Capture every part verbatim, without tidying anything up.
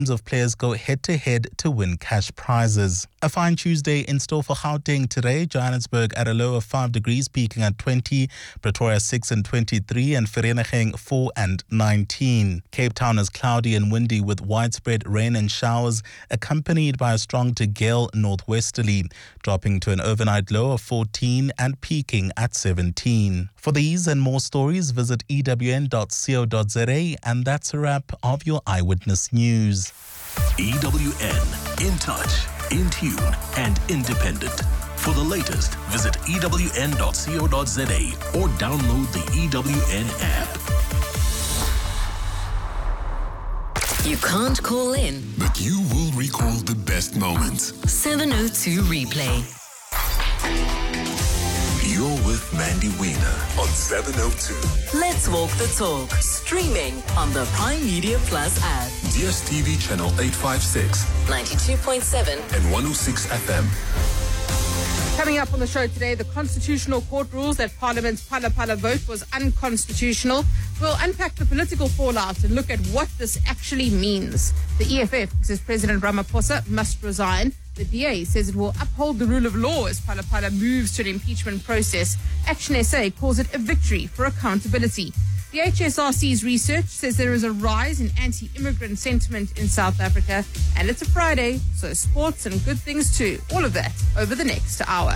of players go head-to-head to win cash prizes. A fine Tuesday in store for Gauteng today. Johannesburg at a low of five degrees, peaking at twenty. Pretoria six and twenty-three, and Vereeniging four and nineteen. Cape Town is cloudy and windy with widespread rain and showers, accompanied by a strong to gale northwesterly, dropping to an overnight low of fourteen and peaking at seventeen. For these and more stories, visit e w n dot co dot z a, and that's a wrap of your Eyewitness News. E W N, in touch, in tune and independent. For the latest, visit e w n dot co dot z a or download the E W N app. You can't call in, but you will recall the best moments. seven oh two Replay. You're with Mandy Wiener on seven oh two. Let's walk the talk. Streaming on the Prime Media Plus app. D S T V channel eight fifty-six, ninety-two point seven and one oh six F M. Coming up on the show today, the Constitutional Court rules that Parliament's Phala Phala vote was unconstitutional. We'll unpack the political fallout and look at what this actually means. The E F F says President Ramaphosa must resign. The D A says it will uphold the rule of law as Phala Phala moves to an impeachment process. Action S A calls it a victory for accountability. The H S R C's research says there is a rise in anti-immigrant sentiment in South Africa. And it's a Friday, so sports and good things too. All of that over the next hour.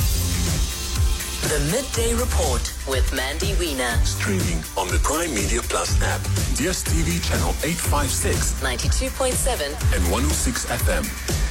The Midday Report with Mandy Wiener. Streaming on the Prime Media Plus app, D S T V channel eight fifty-six, ninety-two point seven and one oh six F M.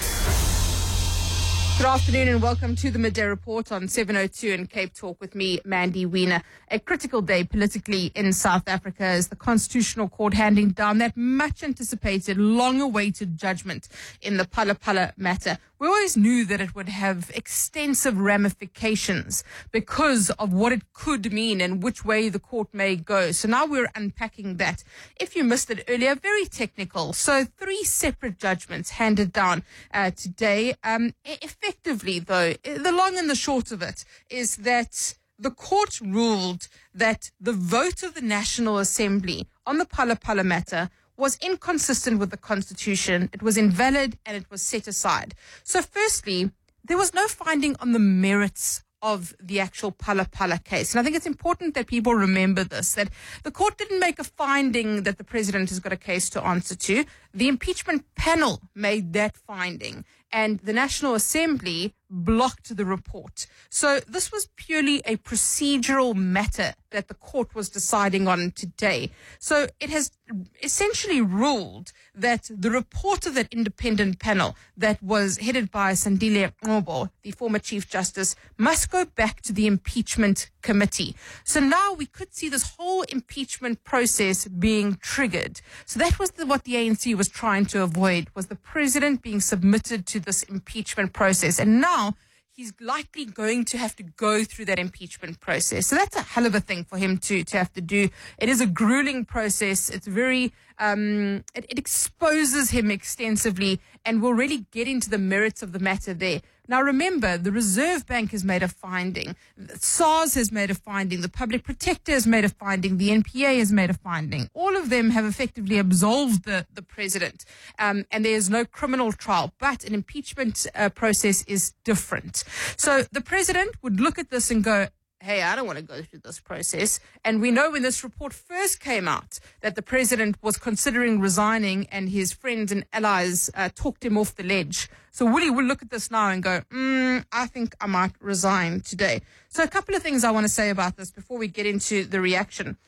Good afternoon and welcome to the Midday Report on seven oh two and Cape Talk with me, Mandy Wiener. A critical day politically in South Africa as the Constitutional Court handing down that much anticipated, long awaited judgment in the Phala Phala matter. We always knew that it would have extensive ramifications because of what it could mean and which way the court may go. So now we're unpacking that. If you missed it earlier, very technical. So three separate judgments handed down uh, today. Um, effectively, though, the long and the short of it is that the court ruled that the vote of the National Assembly on the Phala Phala matter was inconsistent with the Constitution, it was invalid, and it was set aside. So firstly, there was no finding on the merits of the actual Phala Phala case. And I think it's important that people remember this, that the court didn't make a finding that the president has got a case to answer to. The impeachment panel made that finding, and the National Assembly blocked the report. So this was purely a procedural matter that the court was deciding on today. So it has essentially ruled that the report of that independent panel that was headed by Sandile Ngcobo, the former Chief Justice, must go back to the impeachment committee. So now we could see this whole impeachment process being triggered. So that was the, what the A N C was trying to avoid, was the president being submitted to this impeachment process. And now he's likely going to have to go through that impeachment process. So that's a hell of a thing for him to, to have to do. It is a grueling process. It's very, um, it, it exposes him extensively, and will really get into the merits of the matter there. Now, remember, the Reserve Bank has made a finding. SARS has made a finding. The Public Protector has made a finding. The N P A has made a finding. All of them have effectively absolved the, the president. Um, and there is no criminal trial. But an impeachment uh, process is different. So the president would look at this and go, hey, I don't want to go through this process. And we know when this report first came out that the president was considering resigning, and his friends and allies uh, talked him off the ledge. So Willie will look at this now and go, mm, I think I might resign today. So a couple of things I want to say about this before we get into the reaction.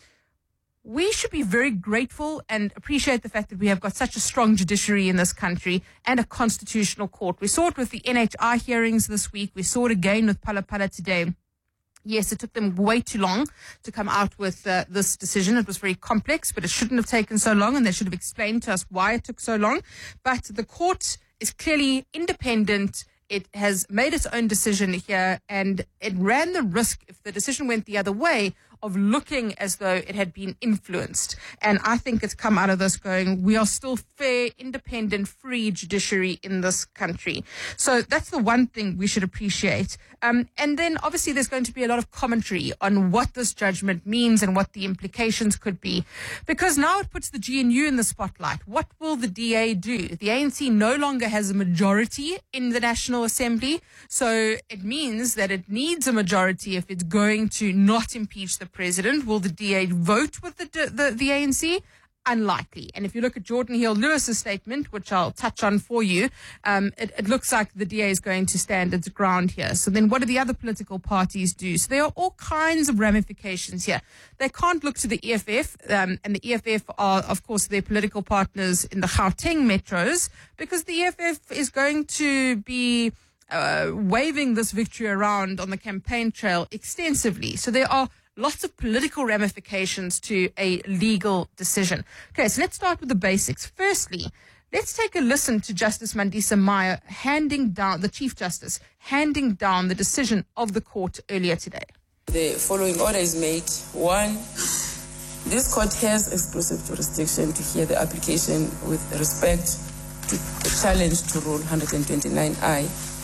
We should be very grateful and appreciate the fact that we have got such a strong judiciary in this country and a constitutional court. We saw it with the N H I hearings this week. We saw it again with Phala Phala today. Yes, it took them way too long to come out with uh, this decision. It was very complex, but it shouldn't have taken so long, and they should have explained to us why it took so long. But the court is clearly independent. It has made its own decision here, and it ran the risk, if the decision went the other way, of looking as though it had been influenced. And I think it's come out of this going, we are still fair, independent, free judiciary in this country. So that's the one thing we should appreciate. Um, and then obviously there's going to be a lot of commentary on what this judgment means and what the implications could be, because now it puts the G N U in the spotlight. What will the D A do? The A N C no longer has a majority in the National Assembly, so it means that it needs a majority if it's going to not impeach the president. Will the D A vote with the the, the A N C? Unlikely. And if you look at Jordan Hill-Lewis's statement, which I'll touch on for you, um, it, it looks like the D A is going to stand its ground here. So then what do the other political parties do? So there are all kinds of ramifications here. They can't look to the E F F, um, and the E F F are, of course, their political partners in the Gauteng metros, because the E F F is going to be uh, waving this victory around on the campaign trail extensively. So there are lots of political ramifications to a legal decision. Okay, so let's start with the basics. Firstly, let's take a listen to Justice Mandisa Meyer handing down, the Chief Justice, handing down the decision of the court earlier today. The following order is made. One, this court has exclusive jurisdiction to hear the application with respect to the challenge to Rule one twenty-nine I.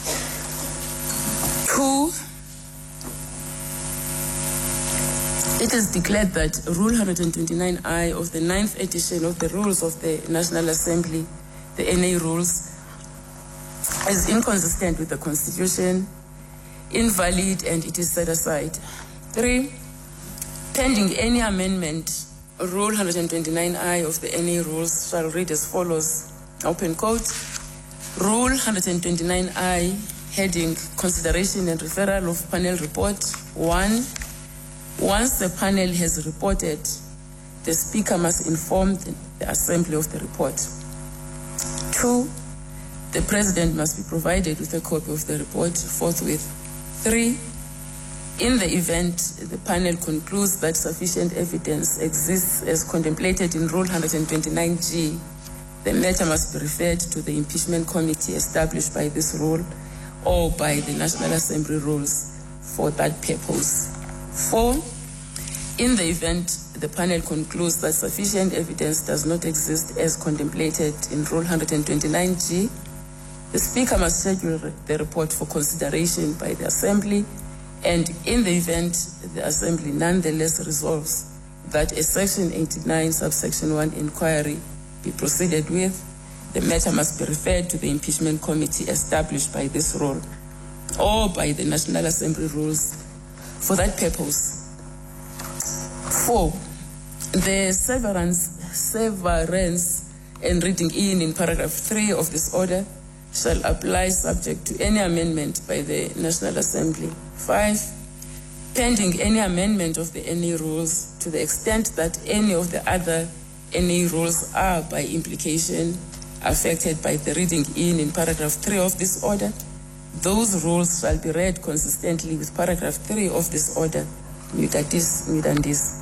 Two, it is declared that Rule one twenty-nine I of the ninth edition of the Rules of the National Assembly, the N A Rules, is inconsistent with the Constitution, invalid, and it is set aside. Three, pending any amendment, Rule one twenty-nine I of the N A Rules shall read as follows, open quote, Rule one twenty-nine I, heading Consideration and Referral of Panel Report. One, once the panel has reported, the Speaker must inform the Assembly of the report. Two, the President must be provided with a copy of the report forthwith. Three, in the event the panel concludes that sufficient evidence exists as contemplated in Rule one twenty-nine G, the matter must be referred to the impeachment committee established by this rule or by the National Assembly rules for that purpose. Four, in the event the panel concludes that sufficient evidence does not exist as contemplated in Rule one twenty-nine G, the Speaker must schedule the report for consideration by the Assembly, and in the event the Assembly nonetheless resolves that a Section eighty-nine subsection one inquiry be proceeded with, the matter must be referred to the impeachment committee established by this rule or by the National Assembly rules for that purpose. Four, the severance, severance and reading in in paragraph three of this order shall apply subject to any amendment by the National Assembly. Five, pending any amendment of the N A rules to the extent that any of the other N A rules are by implication affected by the reading in in paragraph three of this order, those rules shall be read consistently with paragraph three of this order. Mutatis mutandis.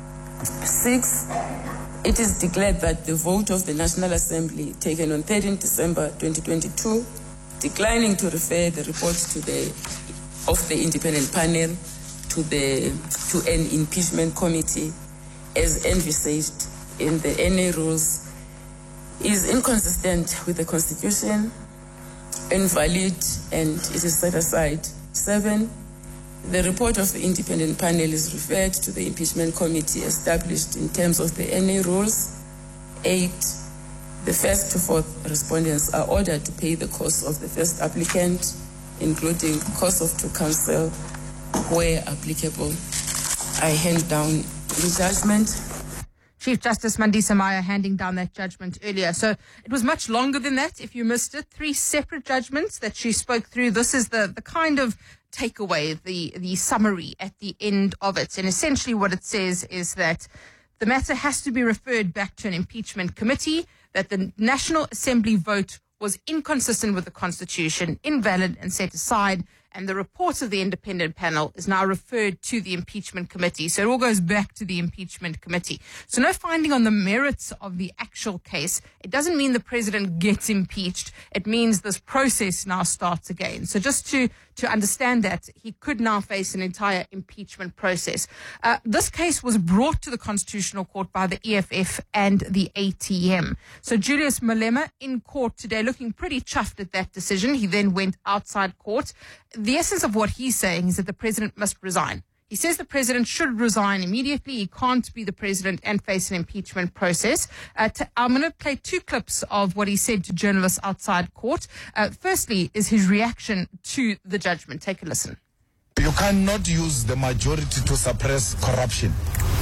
Six, it is declared that the vote of the National Assembly taken on thirteenth December twenty twenty-two, declining to refer the report to the of the independent panel to the to an impeachment committee as envisaged in the N A rules, is inconsistent with the Constitution, invalid, and it is set aside. Seven, the report of the independent panel is referred to the impeachment committee established in terms of the N A rules. Eight, the first to fourth respondents are ordered to pay the cost of the first applicant, including cost of two counsel, where applicable. I hand down the judgment. Chief Justice Mandisa Meyer handing down that judgment earlier. So it was much longer than that, if you missed it. Three separate judgments that she spoke through. This is the, the kind of takeaway, the, the summary at the end of it. And essentially what it says is that the matter has to be referred back to an impeachment committee, that the National Assembly vote was inconsistent with the Constitution, invalid and set aside, and the report of the independent panel is now referred to the impeachment committee. So it all goes back to the impeachment committee. So no finding on the merits of the actual case. It doesn't mean the president gets impeached. It means this process now starts again. So just to, to understand that he could now face an entire impeachment process. Uh, this case was brought to the Constitutional Court by the E F F and the A T M. So Julius Malema in court today looking pretty chuffed at that decision. He then went outside court. The essence of what he's saying is that the president must resign. He says the president should resign immediately. He can't be the president and face an impeachment process. Uh, t- I'm going to play two clips of what he said to journalists outside court. Uh, firstly is his reaction to the judgment. Take a listen. You cannot use the majority to suppress corruption.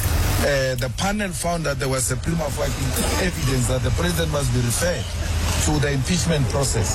Uh, the panel found that there was a prima facie evidence that the president must be referred to the impeachment process,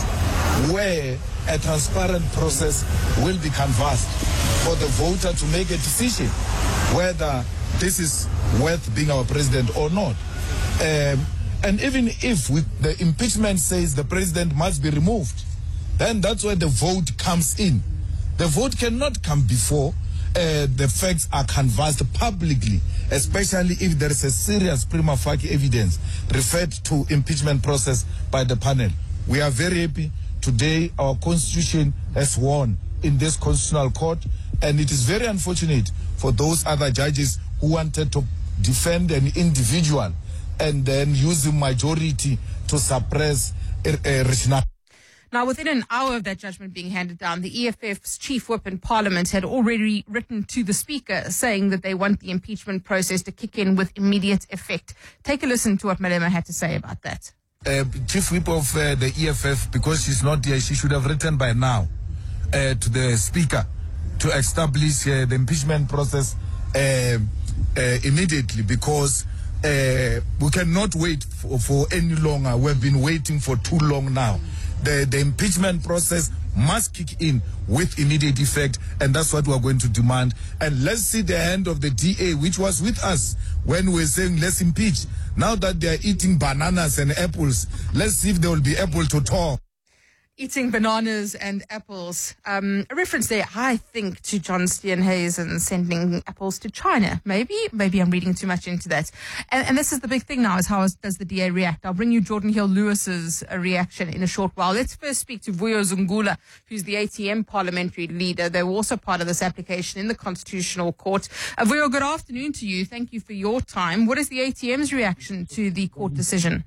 where a transparent process will be canvassed for the voter to make a decision whether this is worth being our president or not. Um, and even if we, the impeachment says the president must be removed, then that's where the vote comes in. The vote cannot come before uh, the facts are canvassed publicly, especially if there is a serious prima facie evidence referred to impeachment process by the panel. We are very happy. Today, our constitution has won in this constitutional court, and it is very unfortunate for those other judges who wanted to defend an individual and then use the majority to suppress a, a rational. Now, within an hour of that judgment being handed down, the E F F's chief whip in Parliament had already written to the Speaker saying that they want the impeachment process to kick in with immediate effect. Take a listen to what Malema had to say about that. Uh, chief whip of uh, the E F F, because she's not here, she should have written by now uh, to the Speaker to establish uh, the impeachment process uh, uh, immediately, because uh, we cannot wait for, for any longer. We've been waiting for too long now. The, the impeachment process must kick in with immediate effect, and that's what we're going to demand. And let's see the hand of the D A, which was with us when we were saying let's impeach. Now that they're eating bananas and apples, let's see if they will be able to talk. Eating bananas and apples. Um, a reference there, I think, to John Steenhuisen sending apples to China. Maybe, maybe I'm reading too much into that. And, and this is the big thing now, is how does the D A react? I'll bring you Jordan Hill-Lewis's uh, reaction in a short while. Let's first speak to Vuyo Zungula, who's the A T M parliamentary leader. They were also part of this application in the Constitutional Court. Uh, Vuyo, good afternoon to you. Thank you for your time. What is the A T M's reaction to the court decision?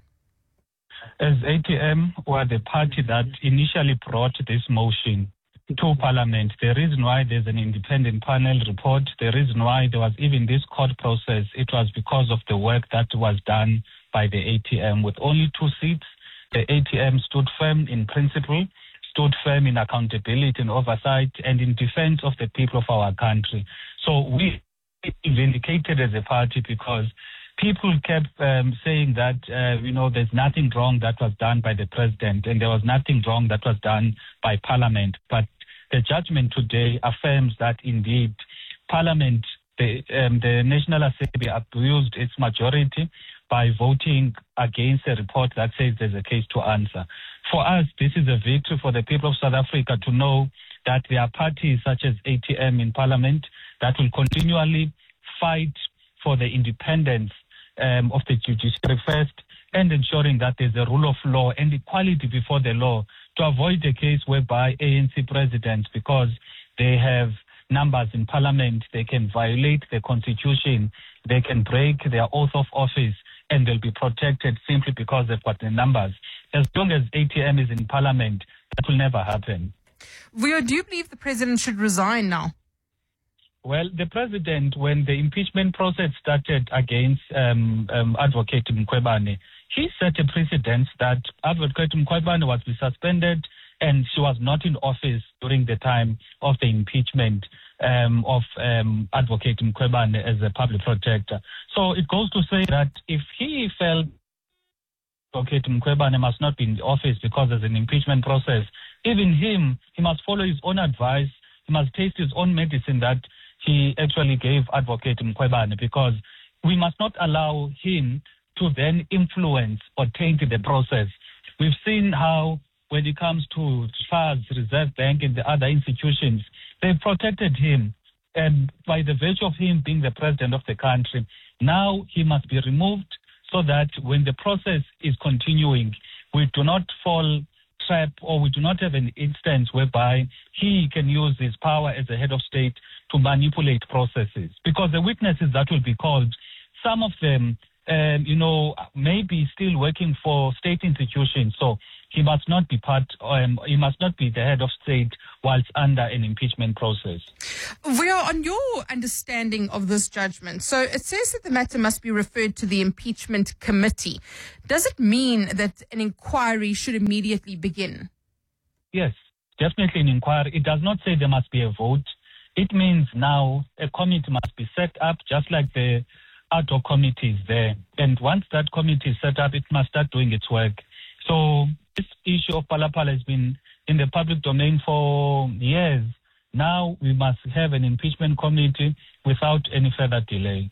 As A T M were the party that initially brought this motion to Parliament, the reason why there's an independent panel report, the reason why there was even this court process, it was because of the work that was done by the A T M. With only two seats, the A T M stood firm in principle, stood firm in accountability and oversight, and in defense of the people of our country. So we vindicated as a party because people kept um, saying that, uh, you know, there's nothing wrong that was done by the president and there was nothing wrong that was done by Parliament. But the judgment today affirms that indeed Parliament, the, um, the National Assembly abused its majority by voting against a report that says there's a case to answer. For us, this is a victory for the people of South Africa to know that there are parties such as A T M in Parliament that will continually fight for the independence Um, of the judiciary first, and ensuring that there's a rule of law and equality before the law, to avoid the case whereby A N C presidents, because they have numbers in Parliament, they can violate the constitution, they can break their oath of office, and they'll be protected simply because they've got the numbers. As long as A T M is in Parliament, that will never happen. Vuyo, do you believe the president should resign now? Well, the president, when the impeachment process started against um, um, Advocate Mkhwebane, he set a precedent that Advocate Mkhwebane was suspended and she was not in office during the time of the impeachment um, of um, Advocate Mkhwebane as a public protector. So it goes to say that if he felt Advocate Mkhwebane must not be in the office because there's an impeachment process, even him, he must follow his own advice, he must taste his own medicine that he actually gave Advocate Mkhwebane, because we must not allow him to then influence or taint the process. We've seen how when it comes to SARS, Reserve Bank and the other institutions, they've protected him. And by the virtue of him being the president of the country, now he must be removed so that when the process is continuing, we do not fall trap, or we do not have an instance whereby he can use his power as a head of state to manipulate processes. Because the witnesses that will be called, some of them, um, you know, may be still working for state institutions. So he must not be part, um, he must not be the head of state whilst under an impeachment process. We are on your understanding of this judgment. So it says that the matter must be referred to the impeachment committee. Does it mean that an inquiry should immediately begin? Yes, definitely an inquiry. It does not say there must be a vote. It means now a committee must be set up, just like the ad hoc committee is there. And once that committee is set up, it must start doing its work. So this issue of Phala Phala has been in the public domain for years. Now we must have an impeachment committee without any further delay.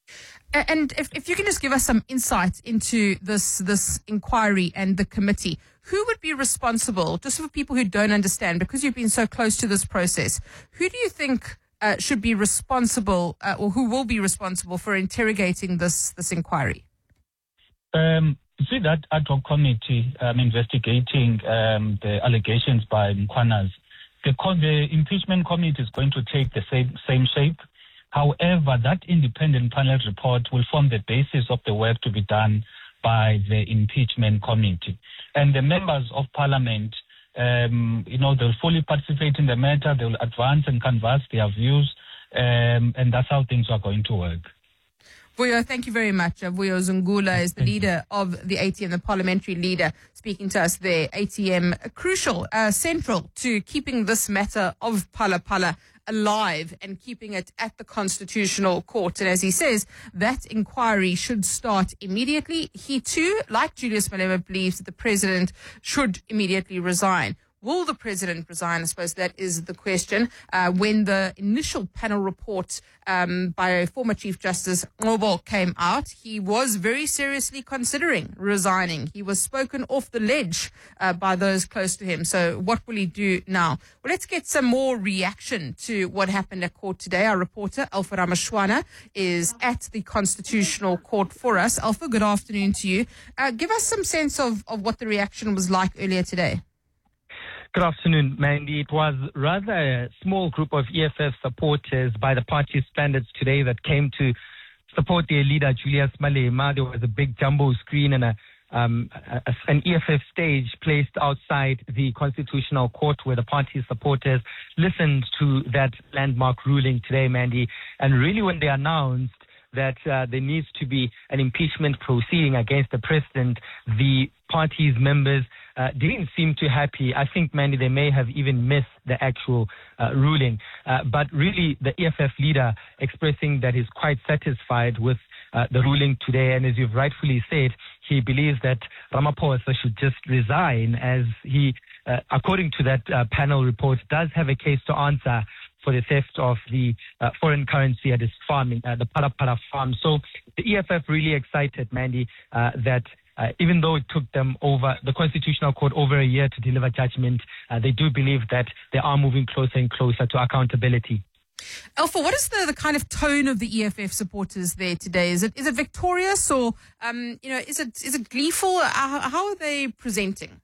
And if, if you can just give us some insight into this this inquiry and the committee, who would be responsible, just for people who don't understand, because you've been so close to this process, who do you think uh, should be responsible uh, or who will be responsible for interrogating this, this inquiry? Um, you see that ad hoc committee um, investigating um, the allegations by Mkhwanazi, the, the impeachment committee is going to take the same, same shape. However, that independent panel report will form the basis of the work to be done by the impeachment committee. And the members of parliament, um, you know, they'll fully participate in the matter, they'll advance and canvass their views, um, and that's how things are going to work. Vuyo, thank you very much. Uh, Vuyo Zungula is the leader of the A T M, the parliamentary leader, speaking to us there. A T M, crucial, uh, central to keeping this matter of Phala Phala alive and keeping it at the Constitutional Court. And as he says, that inquiry should start immediately. He too, like Julius Malema, believes that the president should immediately resign. Will the president resign? I suppose that is the question. Uh, when the initial panel report um, by former Chief Justice Ngobo came out, he was very seriously considering resigning. He was spoken off the ledge uh, by those close to him. So what will he do now? Well, let's get some more reaction to what happened at court today. Our reporter, Alpha Ramashwana, is at the Constitutional Court for us. Alpha, good afternoon to you. Uh, give us some sense of, of what the reaction was like earlier today. Good afternoon, Mandy. It was rather a small group of E F F supporters by the party standards today that came to support their leader, Julius Malema. There was a big jumbo screen and a, um, a, an E F F stage placed outside the Constitutional Court where the party supporters listened to that landmark ruling today, Mandy. And really when they announced that uh, there needs to be an impeachment proceeding against the president, the party's members uh, didn't seem too happy. I think, Mandy, they may have even missed the actual uh, ruling. Uh, but really, the E F F leader expressing that he's quite satisfied with uh, the ruling today. And as you've rightfully said, he believes that Ramaphosa should just resign, as he, uh, according to that uh, panel report, does have a case to answer for the theft of the uh, foreign currency at his farm, uh, the Phala Phala farm. So the E F F really excited, Mandy, uh, that uh, even though it took them over the Constitutional Court over a year to deliver judgment, uh, they do believe that they are moving closer and closer to accountability. Alpha, what is the, the kind of tone of the E F F supporters there today? Is it is it victorious or um, you know is it is it gleeful? How, how are they presenting?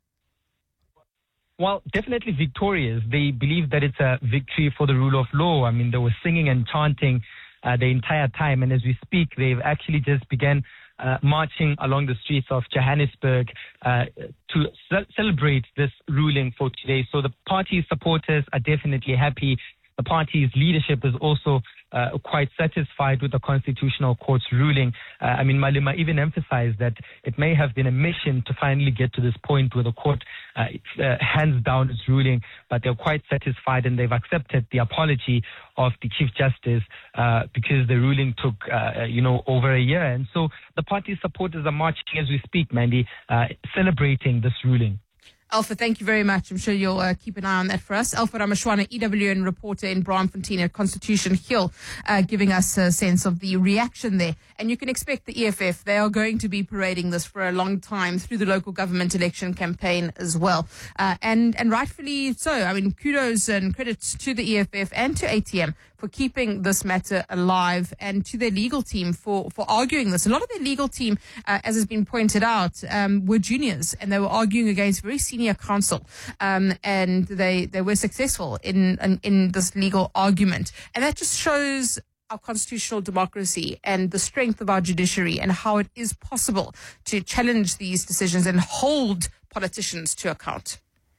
Well, definitely victorious. They believe that it's a victory for the rule of law. I mean, they were singing and chanting uh, the entire time. And as we speak, they've actually just began uh, marching along the streets of Johannesburg uh, to ce- celebrate this ruling for today. So the party supporters are definitely happy. The party's leadership is also uh, quite satisfied with the Constitutional Court's ruling. Uh, I mean, Malema even emphasized that it may have been a mission to finally get to this point where the court uh, uh, hands down its ruling, but they're quite satisfied and they've accepted the apology of the Chief Justice uh, because the ruling took, uh, you know, over a year. And so the party supporters are marching as we speak, Mandy, uh, celebrating this ruling. Alpha, thank you very much. I'm sure you'll uh, keep an eye on that for us. Alpha Ramashwana, E W N reporter in Braamfontein at Constitution Hill, uh, giving us a sense of the reaction there. And you can expect the E F F, they are going to be parading this for a long time through the local government election campaign as well. Uh, and, and rightfully so. I mean, kudos and credits to the E F F and to A T M for keeping this matter alive, and to their legal team for, for arguing this. A lot of their legal team, uh, as has been pointed out, um, were juniors, and they were arguing against very senior senior counsel, um, and they they were successful in, in in this legal argument, and that just shows our constitutional democracy and the strength of our judiciary and how it is possible to challenge these decisions and hold politicians to account.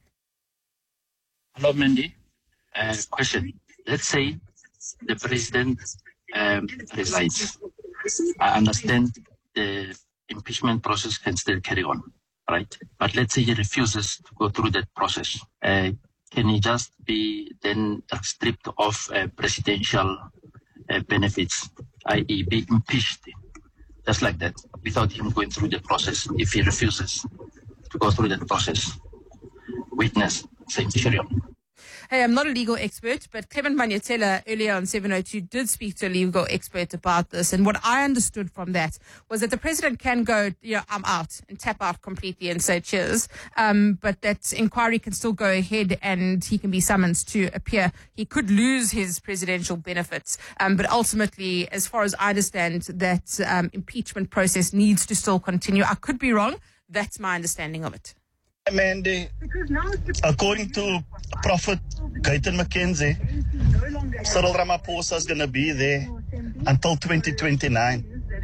Hello, Mandy. Uh, question. Let's say the president um, resigns. I understand the impeachment process can still carry on, right? But let's say he refuses to go through that process. Uh, can he just be then stripped of uh, presidential uh, benefits, that is be impeached, just like that, without him going through the process if he refuses to go through that process? Witness, same Shiriam. Hey, I'm not a legal expert, but Clement Manyetela earlier on seven oh two did speak to a legal expert about this. And what I understood from that was that the president can go, you know, I'm out and tap out completely and say cheers. Um, but that inquiry can still go ahead and he can be summoned to appear. He could lose his presidential benefits. Um, but ultimately, as far as I understand, that um, impeachment process needs to still continue. I could be wrong. That's my understanding of it. Mandy, according to Prophet Gayton McKenzie, Cyril Ramaphosa is going to be there until twenty twenty-nine.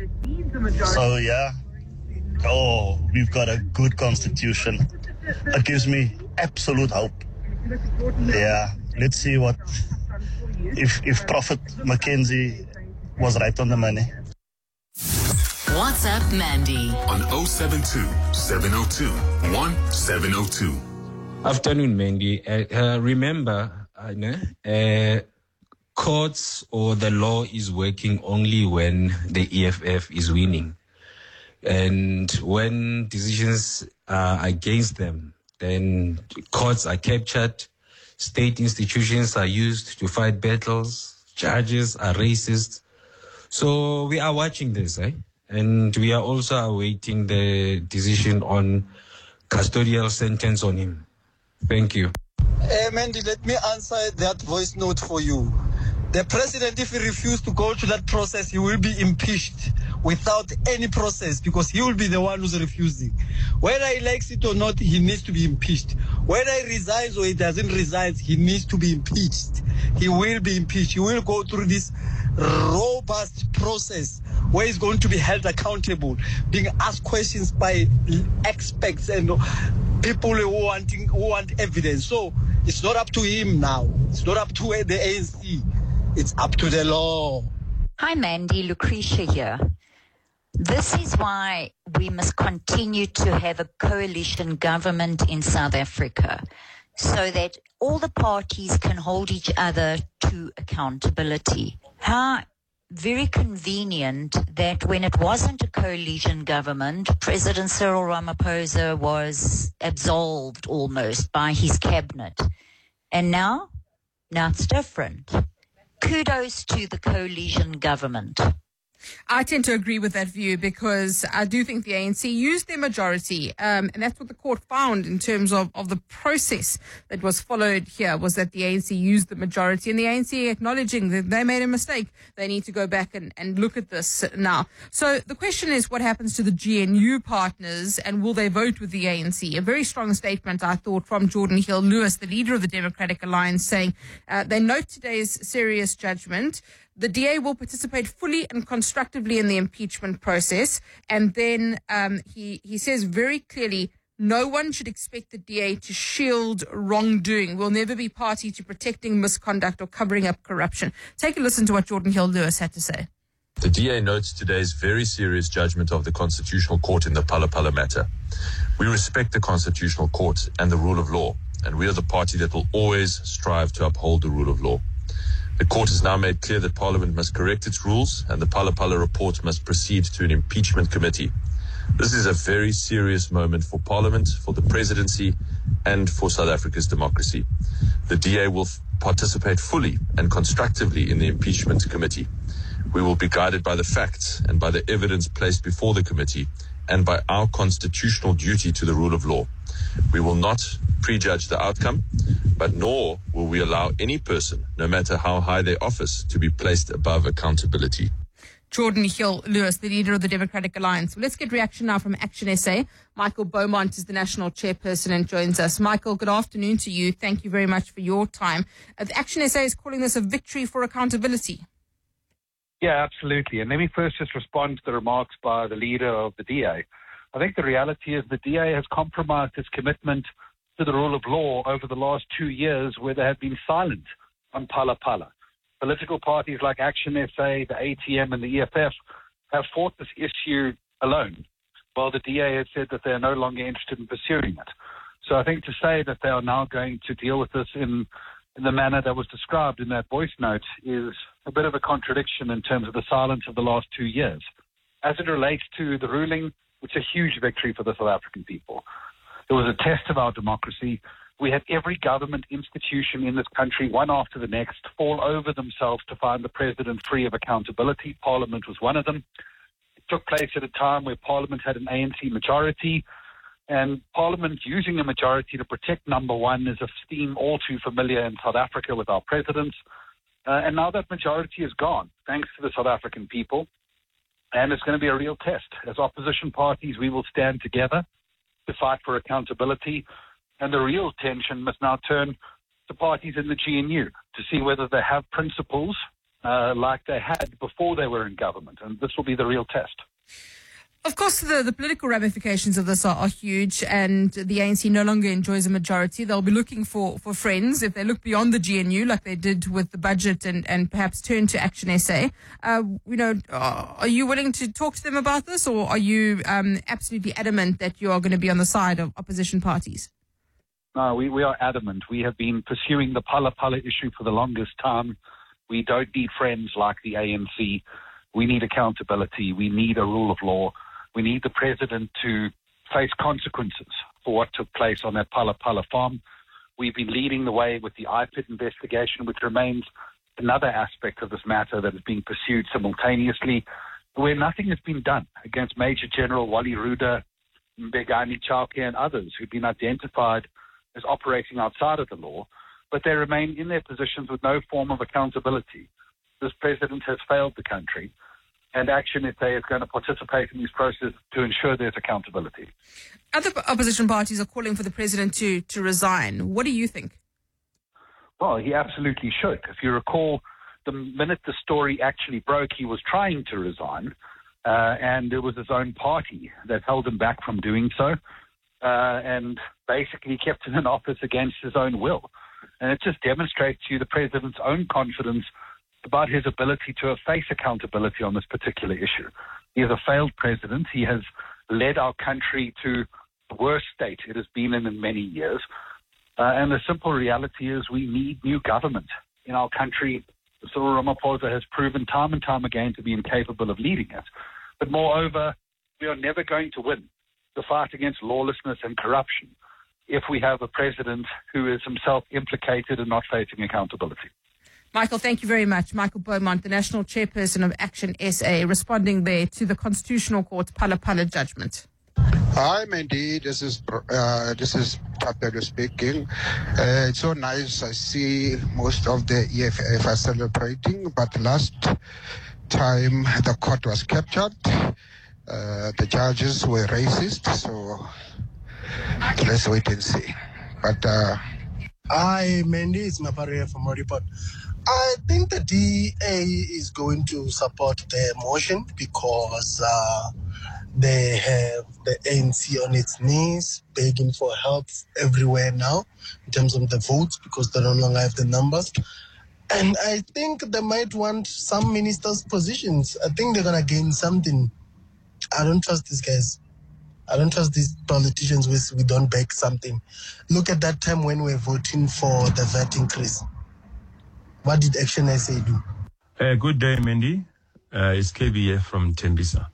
So, yeah. Oh, we've got a good constitution. It gives me absolute hope. Yeah. Let's see what, if, if Prophet McKenzie was right on the money. WhatsApp Mandy on oh seven two, seven oh two, one seven oh two. Afternoon, Mandy. Uh, uh, remember, uh, uh, courts or the law is working only when the E F F is winning. And when decisions are against them, then courts are captured, state institutions are used to fight battles, judges are racist. So we are watching this, eh? And we are also awaiting the decision on custodial sentence on him. Thank you. Hey, Mandy, let me answer that voice note for you. The president, if he refuses to go to that process, he will be impeached without any process because he will be the one who's refusing. Whether he likes it or not, he needs to be impeached. Whether he resigns or he doesn't resign, he needs to be impeached. He will be impeached. He will go through this robust process where he's going to be held accountable, being asked questions by experts and people who want, who want evidence. So it's not up to him now. It's not up to the A N C. It's up to the law. Hi, Mandy. Lucretia here. This is why we must continue to have a coalition government in South Africa so that all the parties can hold each other to accountability. How very convenient that when it wasn't a coalition government, President Cyril Ramaphosa was absolved almost by his cabinet. And now, now it's different. Kudos to the coalition government. I tend to agree with that view because I do think the A N C used their majority, um, and that's what the court found in terms of, of the process that was followed here, was that the A N C used the majority, and the A N C acknowledging that they made a mistake. They need to go back and, and look at this now. So the question is, what happens to the G N U partners, and will they vote with the A N C? A very strong statement, I thought, from Jordan Hill-Lewis, the leader of the Democratic Alliance, saying uh, they note today's serious judgment. The D A will participate fully and constructively in the impeachment process. And then um, he, he says very clearly, no one should expect the D A to shield wrongdoing. We'll never be party to protecting misconduct or covering up corruption. Take a listen to what Jordan Hill-Lewis had to say. The D A notes today's very serious judgment of the Constitutional Court in the Phala Phala matter. We respect the Constitutional Court and the rule of law, and we are the party that will always strive to uphold the rule of law. The court has now made clear that Parliament must correct its rules and the Phala Phala report must proceed to an impeachment committee. This is a very serious moment for Parliament, for the presidency, and for South Africa's democracy. The D A will f- participate fully and constructively in the impeachment committee. We will be guided by the facts and by the evidence placed before the committee and by our constitutional duty to the rule of law. We will not prejudge the outcome, but nor will we allow any person, no matter how high their office, to be placed above accountability. Jordan Hill-Lewis, the leader of the Democratic Alliance. Well, let's get reaction now from Action S A. Michael Beaumont is the national chairperson and joins us. Michael, good afternoon to you. Thank you very much for your time. Uh, the Action S A is calling this a victory for accountability. Yeah, absolutely. And let me first just respond to the remarks by the leader of the D A. I think the reality is the D A has compromised its commitment to the rule of law over the last two years where they have been silent on Phala Phala. Political parties like Action S A, the A T M and the E F F have fought this issue alone, while the D A has said that they are no longer interested in pursuing it. So I think to say that they are now going to deal with this in, in the manner that was described in that voice note is a bit of a contradiction in terms of the silence of the last two years. As it relates to the ruling, it's a huge victory for the South African people. It was a test of our democracy. We had every government institution in this country, one after the next, fall over themselves to find the president free of accountability. Parliament was one of them. It took place at a time where Parliament had an A N C majority, and Parliament using a majority to protect number one is a theme all too familiar in South Africa with our presidents. Uh, and now that majority is gone, thanks to the South African people. And it's going to be a real test. As opposition parties, we will stand together to fight for accountability. And the real tension must now turn to parties in the G N U to see whether they have principles uh, like they had before they were in government. And this will be the real test. Of course, the, the political ramifications of this are, are huge, and the A N C no longer enjoys a majority. They'll be looking for, for friends. If they look beyond the G N U, like they did with the budget, and, and perhaps turn to Action S A, uh, you know, are you willing to talk to them about this, or are you um, absolutely adamant that you are going to be on the side of opposition parties? No, we, we are adamant. We have been pursuing the Phala Phala issue for the longest time. We don't need friends like the A N C. We need accountability. We need a rule of law. We need the president to face consequences for what took place on that Phala Phala farm. We've been leading the way with the I P I D investigation, which remains another aspect of this matter that is being pursued simultaneously, where nothing has been done against Major General Wally Ruda, Mbegani Chauke, and others who've been identified as operating outside of the law, but they remain in their positions with no form of accountability. This president has failed the country, and Action S A is going to participate in this process to ensure there's accountability. Other opposition parties are calling for the president to, to resign. What do you think? Well, he absolutely should. If you recall, the minute the story actually broke, he was trying to resign, uh, and it was his own party that held him back from doing so, uh, and basically kept him in office against his own will. And it just demonstrates to you the president's own confidence about his ability to face accountability on this particular issue. He is a failed president. He has led our country to the worst state it has been in in many years. Uh, and the simple reality is we need new government in our country. Cyril Ramaphosa has proven time and time again to be incapable of leading it. But moreover, we are never going to win the fight against lawlessness and corruption if we have a president who is himself implicated and not facing accountability. Michael, thank you very much. Michael Beaumont, the national chairperson of Action S A, responding there to the Constitutional Court's Phala Phala judgment. Hi, Mandy. This is uh, this is Tapelo speaking. Uh, it's so nice. I see most of the E F F are celebrating, but last time the court was captured, uh, the judges were racist. So let's wait and see. But uh, hi, Mandy. It's Maparia from Report. I think the D A is going to support the motion because uh, they have the A N C on its knees, begging for help everywhere now in terms of the votes because they no longer have the numbers. And I think they might want some ministers' positions. I think they're going to gain something. I don't trust these guys. I don't trust these politicians who we don't back something. Look at that time when we were voting for the V A T increase. What did Action S A do? Uh, good day, Mandy. Uh, it's K B F from Tembisa.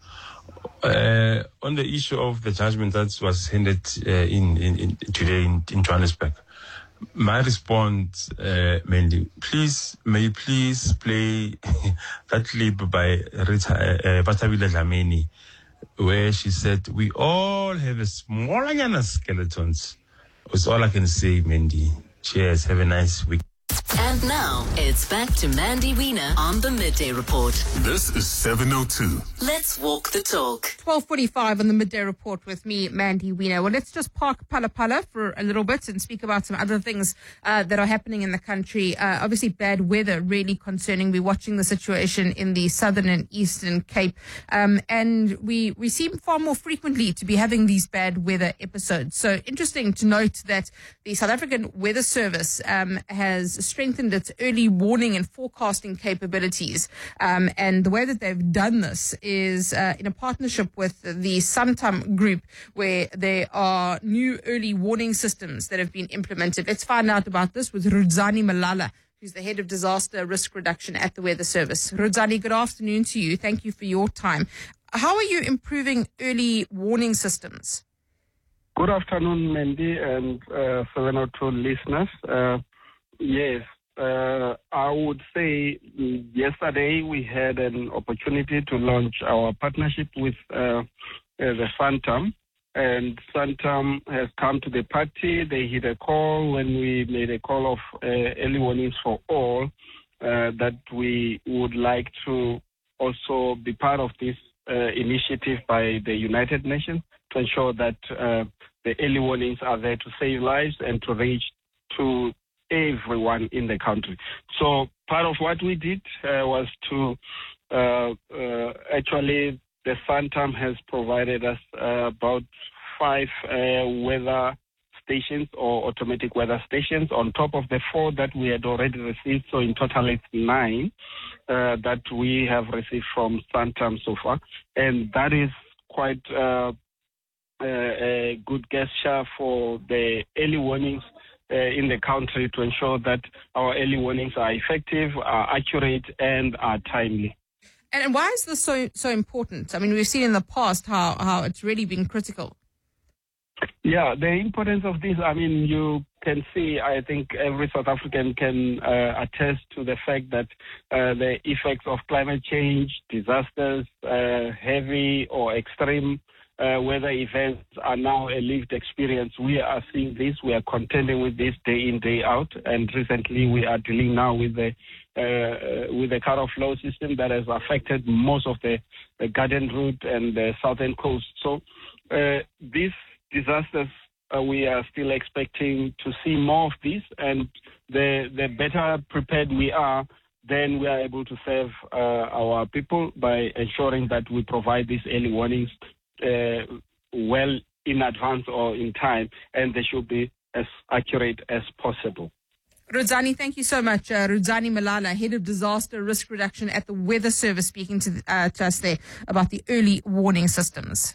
Uh, on the issue of the judgment that was handed uh, in, in, in today in, in Johannesburg, my response, uh, Mandy, please, may you please play that clip by Rita uh, Batabila Dlamini, where she said, we all have a smaller skeletons. That's all I can say, Mandy. Cheers. Have a nice week. And now, it's back to Mandy Wiener on the Midday Report. This is seven oh two. Let's walk the talk. twelve forty-five on the Midday Report with me, Mandy Wiener. Well, let's just park Phala Phala for a little bit and speak about some other things uh, that are happening in the country. Uh, obviously, bad weather really concerning. We're watching the situation in the southern and eastern Cape. Um, and we, we seem far more frequently to be having these bad weather episodes. So interesting to note that the South African Weather Service um, has strengthened its early warning and forecasting capabilities. Um, and the way that they've done this is uh, in a partnership with the Santam Group, where there are new early warning systems that have been implemented. Let's find out about this with Rudzani Malala, who's the head of disaster risk reduction at the Weather Service. Rudzani, good afternoon to you. Thank you for your time. How are you improving early warning systems? Good afternoon, Mandy and uh, seven oh two listeners. Uh, yes, uh, I would say yesterday we had an opportunity to launch our partnership with uh, uh, the Santam. And Santam has come to the party. They hit a call when we made a call of uh, early warnings for all, uh, that we would like to also be part of this uh, initiative by the United Nations to ensure that uh, the early warnings are there to save lives and to reach to everyone in the country. So part of what we did uh, was to uh, uh, actually, the Santam has provided us uh, about five uh, weather stations or automatic weather stations on top of the four that we had already received. So in total, it's nine uh, that we have received from Santam so far. And that is quite uh, a good gesture for the early warnings uh, in the country to ensure that our early warnings are effective, are accurate, and are timely. And why is this so so important? I mean, we've seen in the past how, how it's really been critical. Yeah, the importance of this, I mean, you can see, I think every South African can uh, attest to the fact that uh, the effects of climate change, disasters, uh, heavy or extreme uh, weather events are now a lived experience. We are seeing this, we are contending with this day in, day out, and recently we are dealing now with the Uh, with the cut-off flow system that has affected most of the, the Garden Route and the southern coast. So uh, these disasters, uh, we are still expecting to see more of this, and the, the better prepared we are, then we are able to serve uh, our people by ensuring that we provide these early warnings uh, well in advance or in time, and they should be as accurate as possible. Rudzani, thank you so much. Uh, Rudzani Malala, head of disaster risk reduction at the Weather Service, speaking to, uh, to us there about the early warning systems.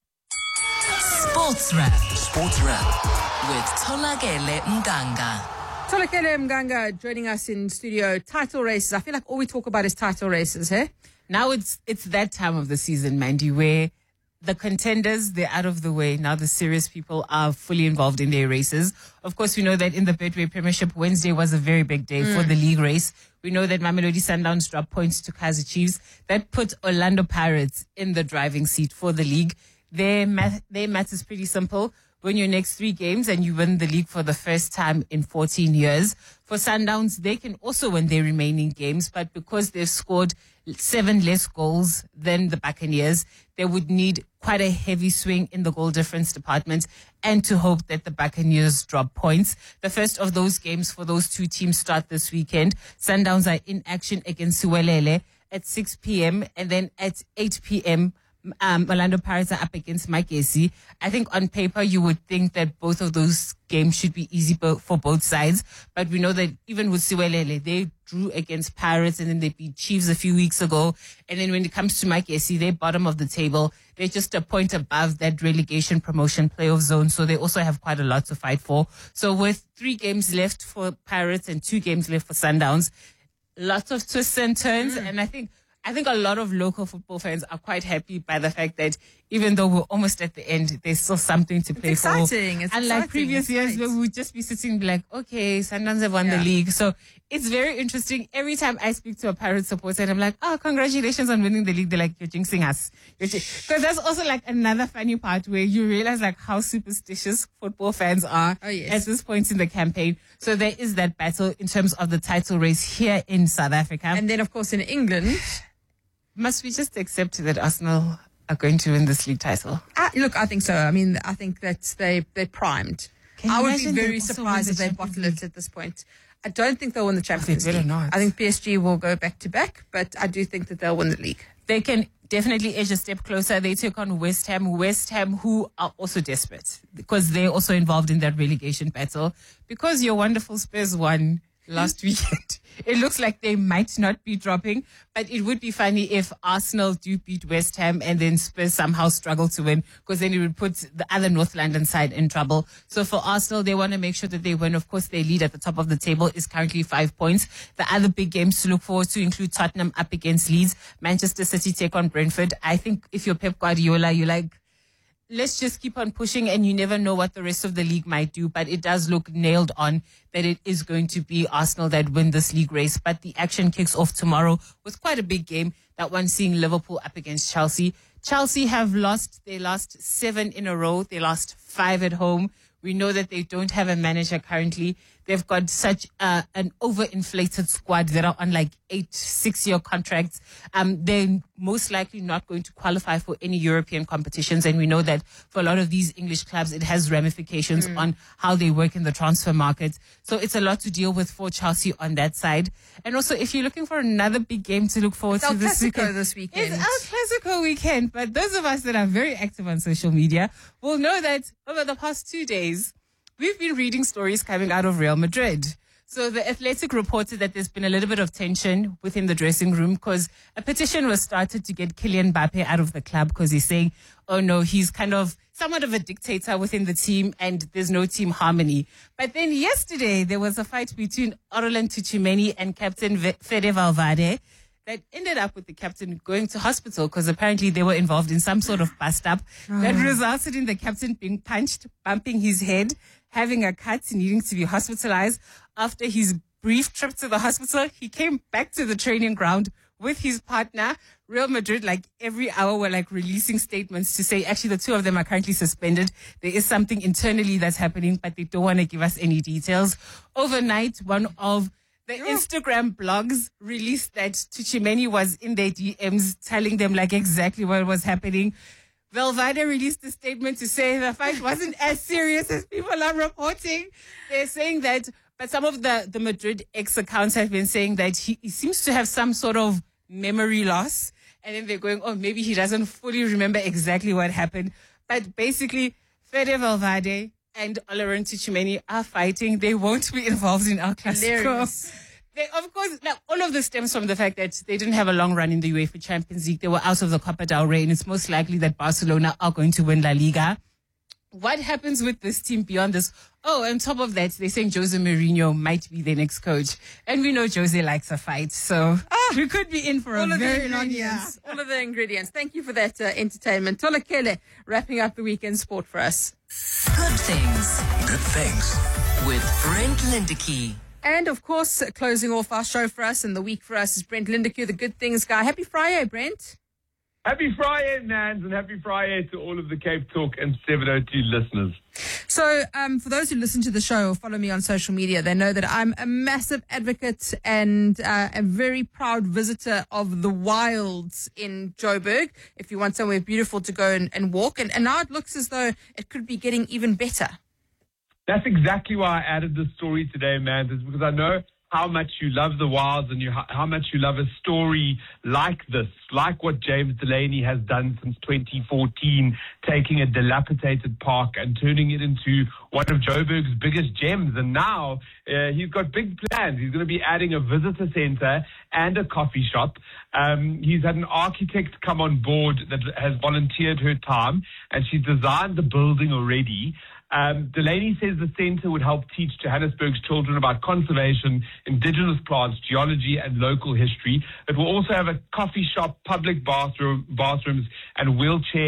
Sports Wrap. Sports Wrap with Tolakele Mganga. Tolakele Mganga joining us in studio. Title races. I feel like all we talk about is title races, eh? Now it's it's that time of the season, Mandy, where the contenders, they're out of the way. Now the serious people are fully involved in their races. Of course, we know that in the Betway Premiership, Wednesday was a very big day mm. for the league race. We know that Mamelodi Sundowns dropped points to Kaizer Chiefs. That put Orlando Pirates in the driving seat for the league. Their math, their math is pretty simple. Win your next three games and you win the league for the first time in fourteen years. For Sundowns, they can also win their remaining games, but because they've scored seven less goals than the Buccaneers, they would need quite a heavy swing in the goal difference department and to hope that the Buccaneers drop points. The first of those games for those two teams start this weekend. Sundowns are in action against Siwelele at six p.m. and then at eight p.m. Um, Orlando Pirates are up against Makesi. I think on paper you would think that both of those games should be easy bo- for both sides. But we know that even with Siwelele, they drew against Pirates and then they beat Chiefs a few weeks ago. And then when it comes to Makesi, they're bottom of the table. They're just a point above that relegation promotion playoff zone. So they also have quite a lot to fight for. So with three games left for Pirates and two games left for Sundowns, lots of twists and turns. Mm. And I think I think a lot of local football fans are quite happy by the fact that even though we're almost at the end, there's still something to play it's for. Exciting. It's Unlike exciting. previous it's years great. where we would just be sitting and be like, okay, Sundowns have won Yeah. the league. So it's very interesting. Every time I speak to a Pirates supporter and I'm like, oh, congratulations on winning the league, they're like, you're jinxing us. Because that's also like another funny part where you realize like how superstitious football fans are Oh, yes. at this point in the campaign. So there is that battle in terms of the title race here in South Africa. And then, of course, in England, must we just accept that Arsenal are going to win this league title? Uh, look, I think so. I mean, I think that they, they're primed. Can you I would be imagine they very also surprised win if the they Champions bottle it at this point. I don't think they'll win the Champions better League. not. I think P S G will go back to back, but I do think that they'll win the league. They can definitely edge a step closer. They took on West Ham. West Ham, who are also desperate because they're also involved in that relegation battle. Because your wonderful Spurs won last weekend, it looks like they might not be dropping, but it would be funny if Arsenal do beat West Ham and then Spurs somehow struggle to win, because then it would put the other North London side in trouble. So for Arsenal, they want to make sure that they win. Of course, their lead at the top of the table is currently five points. The other big games to look forward to include Tottenham up against Leeds, Manchester City take on Brentford. I think if you're Pep Guardiola, you're like, let's just keep on pushing, and you never know what the rest of the league might do. But it does look nailed on that it is going to be Arsenal that win this league race. But the action kicks off tomorrow with quite a big game. That one seeing Liverpool up against Chelsea. Chelsea have lost their last seven in a row. They lost five at home. We know that they don't have a manager currently. They've got such uh, an overinflated squad that are on like eight, six-year contracts. Um, they're most likely not going to qualify for any European competitions. And we know that for a lot of these English clubs, it has ramifications Mm. on how they work in the transfer market. So it's a lot to deal with for Chelsea on that side. And also, if you're looking for another big game to look forward It's to El this Clasico weekend, this weekend. It's El Clasico weekend. But those of us that are very active on social media will know that over the past two days, we've been reading stories coming out of Real Madrid. So the Athletic reported that there's been a little bit of tension within the dressing room because a petition was started to get Kylian Mbappe out of the club because he's saying, oh no, he's kind of somewhat of a dictator within the team and there's no team harmony. But then yesterday there was a fight between Aurelien Tchouameni and Captain V- Fede Valverde that ended up with the captain going to hospital because apparently they were involved in some sort of bust-up that Oh. resulted in the captain being punched, bumping his head, having a cut, needing to be hospitalized. After his brief trip to the hospital, he came back to the training ground with his partner. Real Madrid, like every hour, were like releasing statements to say, actually, the two of them are currently suspended. There is something internally that's happening, but they don't want to give us any details. Overnight, one of the Instagram blogs released that Tchouameni was in their D Ms telling them like exactly what was happening. Valverde released a statement to say the fight wasn't as serious as people are reporting. They're saying that, but some of the, the Madrid ex-accounts have been saying that he, he seems to have some sort of memory loss. And then they're going, oh, maybe he doesn't fully remember exactly what happened. But basically, Fede Valverde and Aurelien Tchouameni are fighting. They won't be involved in El Clasico. Hilarious. They, of course, now, all of this stems from the fact that they didn't have a long run in the UEFA Champions League. They were out of the Copa del Rey, and it's most likely that Barcelona are going to win La Liga. What happens with this team beyond this? Oh, on top of that, they're saying Jose Mourinho might be their next coach. And we know Jose likes a fight, so we could be in for All a of the very long year. ingredients. All of the ingredients. Thank you for that uh, entertainment. Tola Kele wrapping up the weekend sport for us. Good things Good things. with Brent Lindicky. And of course, closing off our show for us and the week for us is Brent Lindicky, the Good Things guy. Happy Friday, Brent. Happy Friday, Nans, and happy Friday to all of the Cape Talk and seven oh two listeners. So, um, for those who listen to the show or follow me on social media, they know that I'm a massive advocate and uh, a very proud visitor of the wilds in Joburg. If you want somewhere beautiful to go and, and walk, and, and now it looks as though it could be getting even better. That's exactly why I added this story today, man, is because I know how much you love the wilds and you, how much you love a story like this, like what James Delaney has done since twenty fourteen, taking a dilapidated park and turning it into one of Joburg's biggest gems. And now uh, he's got big plans. He's going to be adding a visitor center and a coffee shop. Um, he's had an architect come on board that has volunteered her time, and she's designed the building already. Um, Delaney says the centre would help teach Johannesburg's children about conservation, indigenous plants, geology, and local history. It will also have a coffee shop, public bathroom, bathrooms, and wheelchair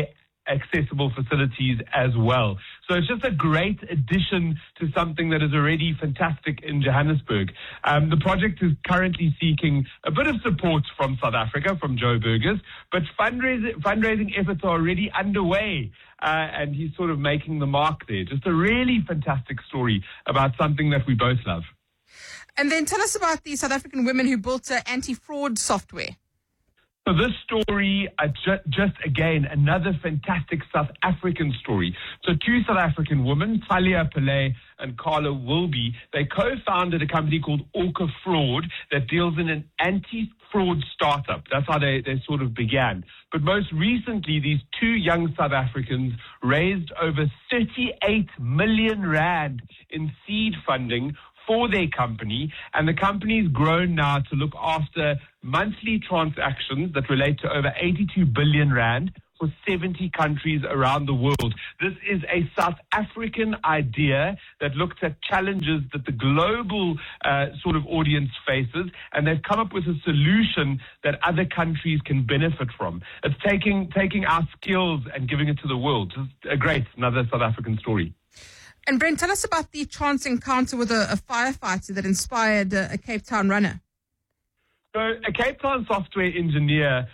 accessible facilities as well. So it's just a great addition to something that is already fantastic in Johannesburg. Um, the project is currently seeking a bit of support from South Africa, from Joe Burgers, but fundraising, fundraising efforts are already underway, uh, and he's sort of making the mark there. Just a really fantastic story about something that we both love. And then tell us about the South African women who built uh, anti-fraud software. So this story, uh, ju- just again, another fantastic South African story. So two South African women, Talia Pillay and Carla Wilby, they co-founded a company called Orca Fraud that deals in an anti-fraud startup. That's how they, they sort of began. But most recently, these two young South Africans raised over thirty-eight million rand in seed funding for their company, and the company's grown now to look after monthly transactions that relate to over eighty-two billion rand for seventy countries around the world. This is a South African idea that looks at challenges that the global uh, sort of audience faces, and they've come up with a solution that other countries can benefit from. It's taking taking our skills and giving it to the world. Just a great, another South African story. And Brent, tell us about the chance encounter with a, a firefighter that inspired a, a Cape Town runner. So a Cape Town software engineer